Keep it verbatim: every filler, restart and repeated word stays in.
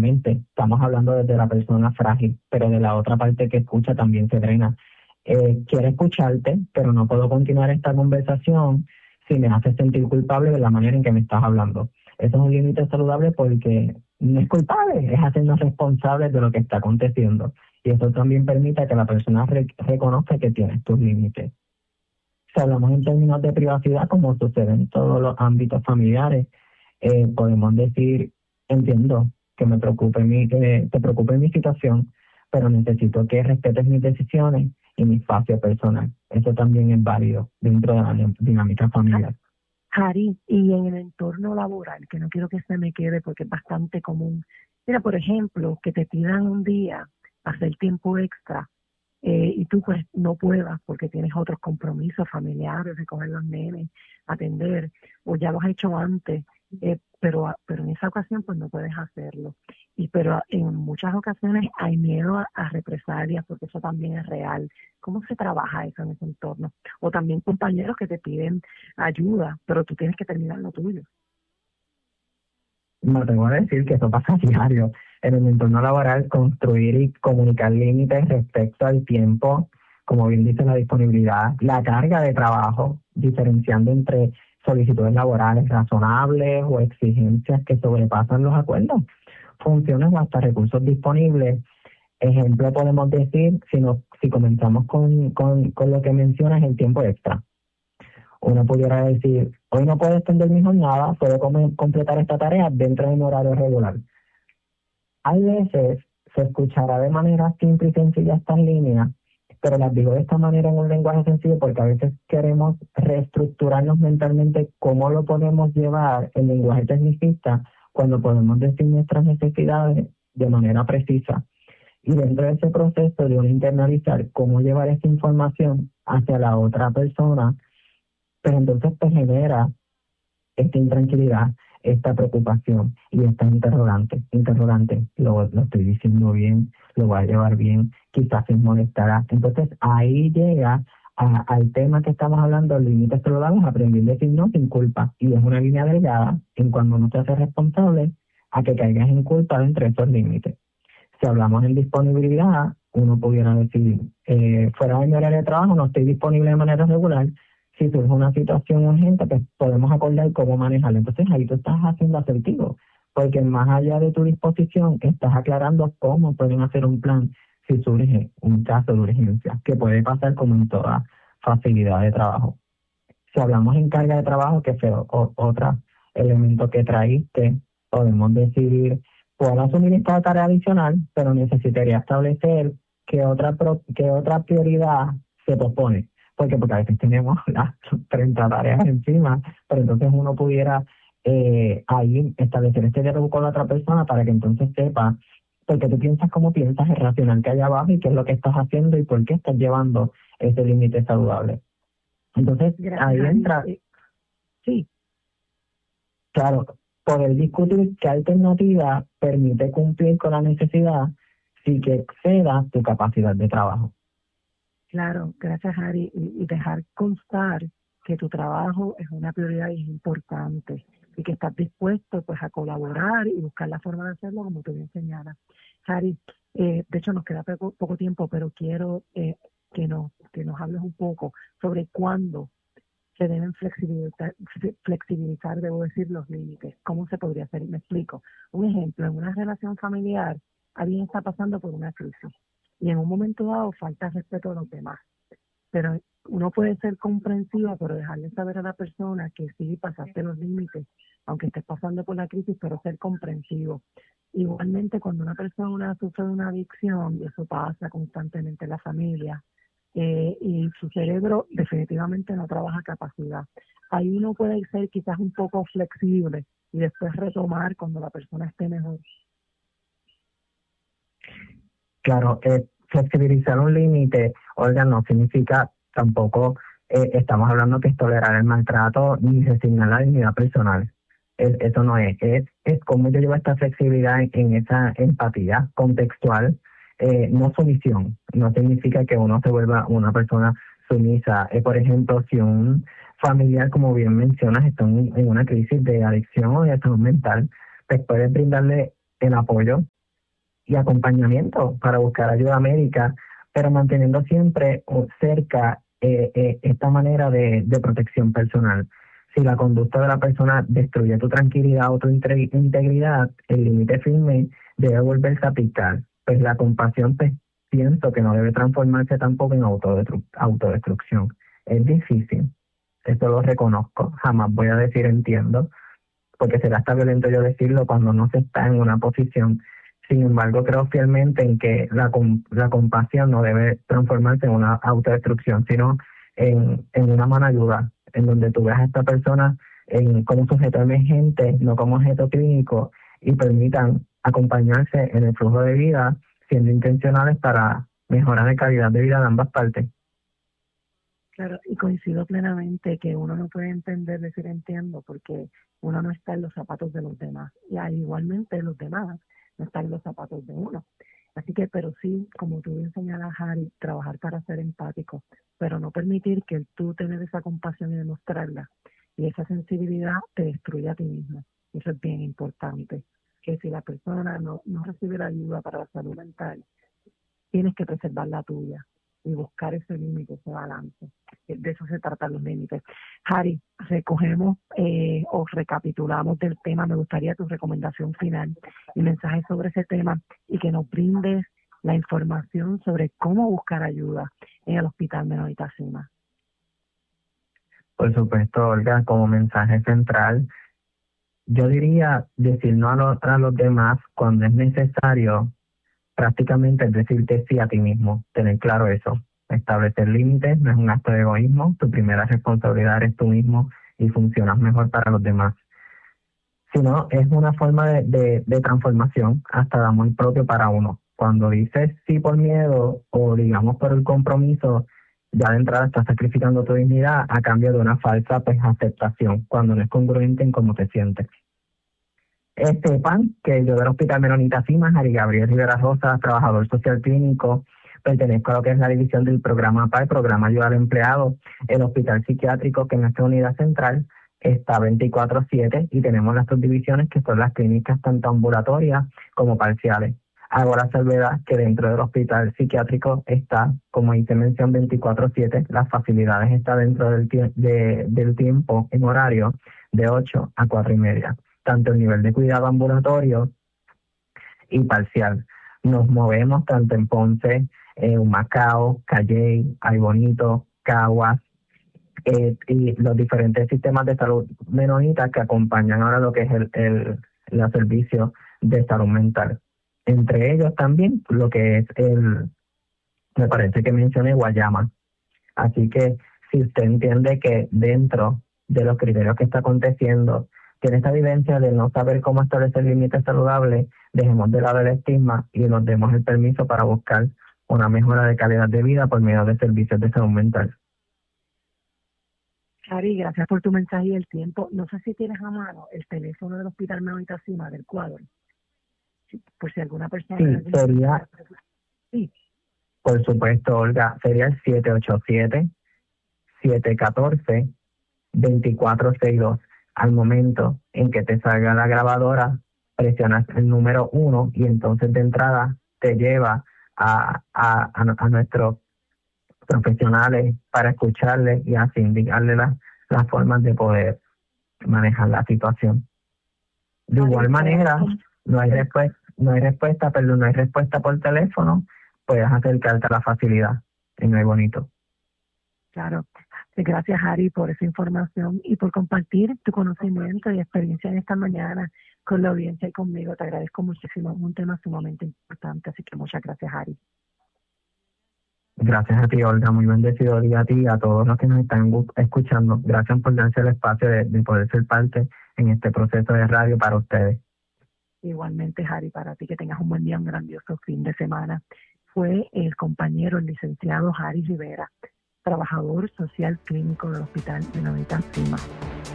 nuevamente, estamos hablando desde la persona frágil, pero de la otra parte que escucha también se drena. Eh, quiero escucharte, pero no puedo continuar esta conversación si me haces sentir culpable de la manera en que me estás hablando. Eso es un límite saludable porque no es culpable, es hacernos responsables de lo que está aconteciendo. Y eso también permite que la persona re reconozca que tienes tus límites. Si hablamos en términos de privacidad, como sucede en todos los ámbitos familiares, eh, podemos decir, entiendo que me preocupe mi, que te preocupe mi situación, pero necesito que respetes mis decisiones y mi espacio personal. Eso también es válido dentro de la dinámica familiar. Jari, y en el entorno laboral, que no quiero que se me quede porque es bastante común. Mira, por ejemplo, que te pidan un día hacer tiempo extra eh, y tú pues no puedas porque tienes otros compromisos familiares, recoger los nenes, atender, o ya lo has hecho antes, eh, pero, pero en esa ocasión pues no puedes hacerlo. Y pero en muchas ocasiones hay miedo a, a represalias porque eso también es real. ¿Cómo se trabaja eso en ese entorno? O también compañeros que te piden ayuda, pero tú tienes que terminar lo tuyo. Me tengo que decir que eso pasa a diario. En el entorno laboral, construir y comunicar límites respecto al tiempo, como bien dice la disponibilidad, la carga de trabajo, diferenciando entre solicitudes laborales razonables o exigencias que sobrepasan los acuerdos, funciones o hasta recursos disponibles. Ejemplo, podemos decir, si, nos, si comenzamos con, con, con lo que mencionas, el tiempo extra. Uno pudiera decir, hoy no puedo extender mi jornada, puedo completar esta tarea dentro de un horario regular. Hay veces se escuchará de manera simple y sencilla esta línea, pero las digo de esta manera en un lenguaje sencillo porque a veces queremos reestructurarnos mentalmente cómo lo podemos llevar en lenguaje tecnicista cuando podemos decir nuestras necesidades de manera precisa. Y dentro de ese proceso de uno internalizar cómo llevar esa información hacia la otra persona, pero entonces te genera esta intranquilidad, esta preocupación y esta interrogante. Interrogante, lo, lo estoy diciendo bien, lo voy a llevar bien, quizás se molestará. Entonces ahí llega a, al tema que estamos hablando, límites saludables, aprender a decir no sin culpa. Y es una línea delgada en cuando uno se hace responsable a que caigas en culpa entre esos límites. Si hablamos en disponibilidad, uno pudiera decir, eh, fuera de mi horario de trabajo, no estoy disponible de manera regular. Si surge una situación urgente, pues podemos acordar cómo manejarla. Entonces ahí tú estás haciendo asertivo, porque más allá de tu disposición, estás aclarando cómo pueden hacer un plan si surge un caso de urgencia, que puede pasar como en toda facilidad de trabajo. Si hablamos en carga de trabajo, que fue o, otro elemento que traíste, podemos decidir, puedo asumir esta tarea adicional, pero necesitaría establecer qué otra, pro, qué otra prioridad se pospone. ¿Por qué? Porque a veces tenemos las treinta tareas encima, pero entonces uno pudiera eh, ahí establecer este diálogo con la otra persona para que entonces sepa, porque tú piensas cómo piensas, el racional que hay abajo y qué es lo que estás haciendo y por qué estás llevando ese límite saludable. Entonces, Gracias, ahí entra... Sí. Claro, poder discutir qué alternativa permite cumplir con la necesidad sin que exceda tu capacidad de trabajo. Claro, gracias, Jari, y, y dejar constar que tu trabajo es una prioridad y es importante y que estás dispuesto pues a colaborar y buscar la forma de hacerlo como tú bien señalas. Jari, eh, de hecho nos queda poco, poco tiempo, pero quiero eh, que, nos, que nos hables un poco sobre cuándo se deben flexibilizar, flexibilizar, debo decir, los límites. ¿Cómo se podría hacer? Me explico. Un ejemplo, en una relación familiar, alguien está pasando por una crisis y en un momento dado falta respeto a los demás. Pero uno puede ser comprensivo, pero dejarle saber a la persona que sí, pasaste los límites, aunque estés pasando por la crisis, pero ser comprensivo. Igualmente, cuando una persona sufre de una adicción, y eso pasa constantemente en la familia, eh, y su cerebro definitivamente no trabaja a capacidad. Ahí uno puede ser quizás un poco flexible y después retomar cuando la persona esté mejor. Claro, eh, flexibilizar un límite, oiga, no significa tampoco, eh, estamos hablando que es tolerar el maltrato ni resignar la dignidad personal. Es, eso no es, es, es cómo yo llevo esta flexibilidad en, en esa empatía contextual, eh, no sumisión. No significa que uno se vuelva una persona sumisa. Eh, por ejemplo, si un familiar, como bien mencionas, está en, en una crisis de adicción o de salud mental, pues puedes brindarle el apoyo y acompañamiento para buscar ayuda médica, pero manteniendo siempre cerca eh, eh, esta manera de, de protección personal. Si la conducta de la persona destruye tu tranquilidad o tu integridad, el límite firme debe volverse a aplicar. Pues la compasión, pues, pienso que no debe transformarse tampoco en autodestru autodestrucción. Es difícil, esto lo reconozco, jamás voy a decir entiendo, porque será hasta violento yo decirlo cuando no se está en una posición. Sin embargo, creo fielmente en que la, la compasión no debe transformarse en una autodestrucción, sino en, en una mano ayuda, en donde tú veas a esta persona en, como sujeto emergente, no como objeto clínico, y permitan acompañarse en el flujo de vida, siendo intencionales para mejorar la calidad de vida de ambas partes. Claro, y coincido plenamente que uno no puede entender, decir entiendo, porque uno no está en los zapatos de los demás, y igualmente los demás no están en los zapatos de uno. Así que, pero sí, como tú bien señalas, Harry, trabajar para ser empático, pero no permitir que el tú tener esa compasión y demostrarla, y esa sensibilidad te destruya a ti mismo. Eso es bien importante, que si la persona no, no recibe la ayuda para la salud mental, tienes que preservar la tuya y buscar ese límite, ese balance. De eso se tratan los límites. Harry, recogemos eh, o recapitulamos del tema. Me gustaría tu recomendación final y mensaje sobre ese tema, y que nos brindes la información sobre cómo buscar ayuda en el Hospital Menonita Cima. Por supuesto, Olga, como mensaje central, yo diría decir no a, lo, a los demás cuando es necesario. Prácticamente es decirte sí a ti mismo, tener claro eso. Establecer límites no es un acto de egoísmo, tu primera responsabilidad eres tú mismo y funcionas mejor para los demás. Sino es una forma de, de, de transformación hasta de amor propio para uno. Cuando dices sí por miedo o digamos por el compromiso, ya de entrada estás sacrificando tu dignidad a cambio de una falsa pues, aceptación, cuando no es congruente en cómo te sientes. Sepan que yo del Hospital Menonita Cima, Harry Gabriel Rivera Rosa, trabajador social clínico, pertenezco a lo que es la división del programa P A E, Programa Ayuda al Empleado, el hospital psiquiátrico, que en nuestra unidad central está veinticuatro siete, y tenemos las dos divisiones que son las clínicas tanto ambulatorias como parciales. Hago la salvedad que dentro del hospital psiquiátrico está, como hice mención, veinticuatro siete, las facilidades están dentro del, tie de, del tiempo en horario de ocho a cuatro y media. Tanto el nivel de cuidado ambulatorio y parcial. Nos movemos tanto en Ponce, en Humacao, Calley, Ay Bonito, Caguas, eh, y los diferentes sistemas de salud menonitas que acompañan ahora lo que es el, el, el servicio de salud mental. Entre ellos también lo que es el, me parece que mencioné Guayama. Así que si usted entiende que dentro de los criterios que está aconteciendo, tiene esta vivencia de no saber cómo establecer límites saludables, dejemos de lado el estigma y nos demos el permiso para buscar una mejora de calidad de vida por medio de servicios de salud mental. Harry, gracias por tu mensaje y el tiempo. No sé si tienes a mano el teléfono del Hospital Menonita Cima del cuadro. Por si alguna persona... Sí, sería... Sí. Por supuesto, Olga, sería el siete ocho siete, siete uno cuatro, dos cuatro seis dos. Al momento en que te salga la grabadora, presionas el número uno y entonces de entrada te lleva a, a, a, a nuestros profesionales para escucharles y así indicarles las, las formas de poder manejar la situación. De igual manera, no hay respuesta, no hay respuesta, perdón, no hay respuesta por teléfono, puedes acercarte a la facilidad en Ay Bonito. Claro. Gracias, Harry, por esa información y por compartir tu conocimiento y experiencia en esta mañana con la audiencia y conmigo. Te agradezco muchísimo. Es un tema sumamente importante, así que muchas gracias, Harry. Gracias a ti, Olga. Muy bendecido día a ti y a todos los que nos están escuchando. Gracias por darse el espacio de, de poder ser parte en este proceso de radio para ustedes. Igualmente, Harry, para ti, que tengas un buen día, un grandioso fin de semana. Fue el compañero, el licenciado Harry Rivera, trabajador social clínico del Hospital Menonita Cima.